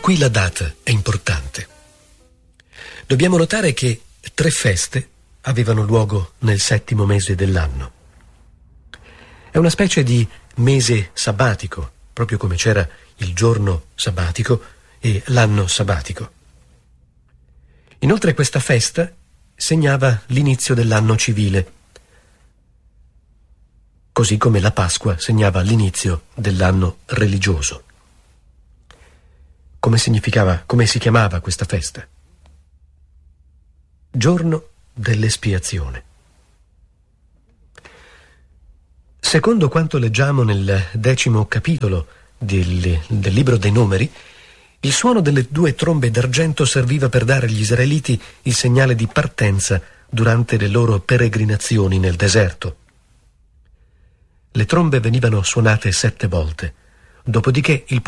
Qui la data è importante. Dobbiamo notare che 3 feste avevano luogo nel 7° mese dell'anno. È una specie di mese sabbatico, proprio come c'era il giorno sabbatico e l'anno sabbatico. Inoltre questa festa segnava l'inizio dell'anno civile, così come la Pasqua segnava l'inizio dell'anno religioso. Come si chiamava questa festa? Giorno dell'espiazione. Secondo quanto leggiamo nel 10° capitolo del libro dei Numeri, il suono delle 2 trombe d'argento serviva per dare agli israeliti il segnale di partenza durante le loro peregrinazioni nel deserto. Le trombe venivano suonate 7 volte, dopodiché il